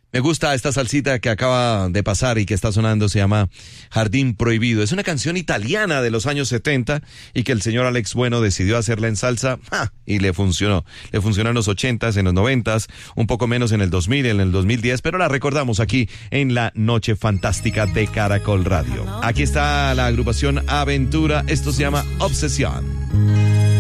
Me gusta esta salsita que acaba de pasar y que está sonando, se llama Jardín Prohibido. Es una canción italiana de los años 70 y que el señor Alex Bueno decidió hacerla en salsa y le funcionó. Le funcionó en los 80s, en los 90s, un poco menos en el 2000, en el 2010, pero la recordamos aquí en la Noche Fantástica de Caracol Radio. Aquí está la agrupación Aventura, esto se llama Obsesión.